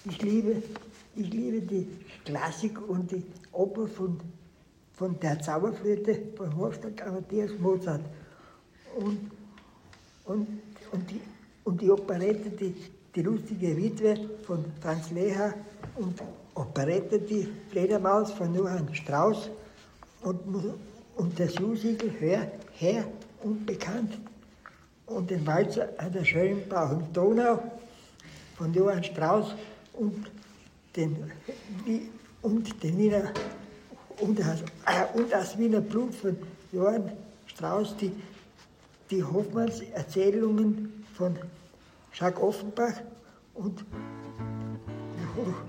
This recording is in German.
Ich liebe die Klassik und die Oper von der Zauberflöte von Wolfgang Amadeus Mozart. Und die Operette, die lustige Witwe von Franz Lehár und Operette Die Fledermaus von Johann Strauss und das Musical Herr unbekannt und den Walzer an der schönen blauen Donau von Johann Strauss und das Wiener Blut von Johann Strauss, die Hoffmanns Erzählungen von Jacques Offenbach und